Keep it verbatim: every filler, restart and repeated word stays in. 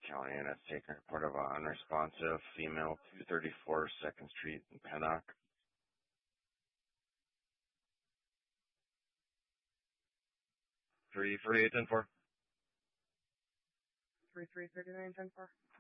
County, and it's taken a report of an unresponsive female, two thirty-four second Street in Pennock. three forty-eight ten four. three three thirty-nine ten four.